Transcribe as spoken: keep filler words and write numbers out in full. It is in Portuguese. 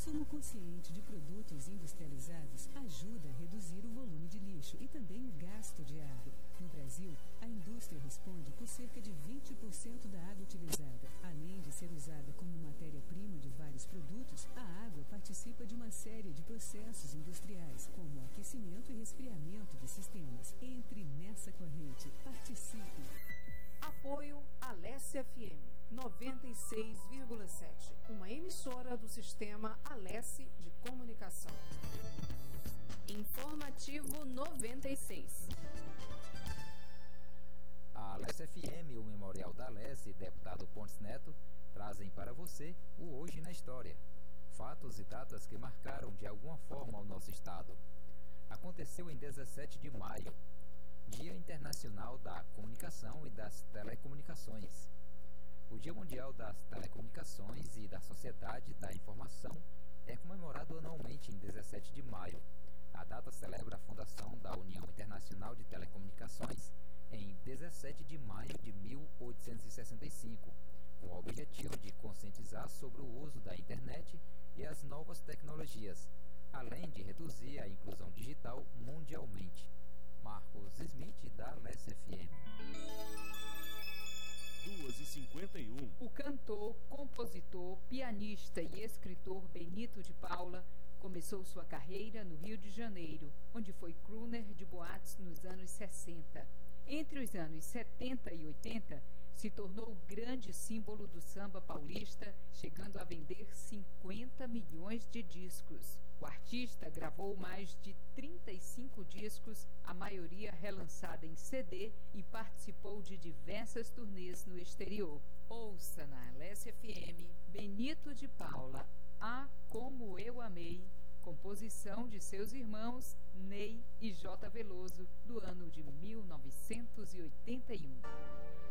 consumo consciente de produtos industrializados ajuda a reduzir o volume de lixo e também o gasto de água. No Brasil, a indústria responde por cerca de vinte por cento da água utilizada. Além de ser usada como matéria-prima de vários produtos, a água participa de uma série de processos industriais, como o aquecimento e resfriamento de sistemas. Entre nessa corrente. Participe. Apoio Alesse F M noventa e seis vírgula sete, uma emissora do sistema Alesse de comunicação. Informativo noventa e seis. A Alesse F M e o Memorial da Alesse e Deputado Pontes Neto trazem para você o Hoje na História. Fatos e datas que marcaram de alguma forma o nosso estado. Aconteceu em dezessete de maio, Dia Internacional da Comunicação e das Telecomunicações. O Dia Mundial das Telecomunicações e da Sociedade da Informação é comemorado anualmente em dezessete de maio. A data celebra a fundação da União Internacional de Telecomunicações em dezessete de maio de mil oitocentos e sessenta e cinco, com o objetivo de conscientizar sobre o uso da internet e as novas tecnologias, além de reduzir a inclusão digital mundialmente. Marcos Smith, da Alesse F M. duas e cinquenta e um. O cantor, compositor, pianista e escritor Benito de Paula começou sua carreira no Rio de Janeiro, onde foi crooner de boates nos anos sessenta. Entre os anos setenta e oitenta, se tornou o grande símbolo do samba paulista, chegando a vender cinquenta milhões de discos. O artista gravou mais de trinta e cinco discos, a maioria relançada em C D, e participou de diversas turnês no exterior. Ouça na Alesse F M Benito de Paula, Ah, Como Eu Amei, composição de seus irmãos Ney e J. Veloso, do ano de mil novecentos e oitenta e um.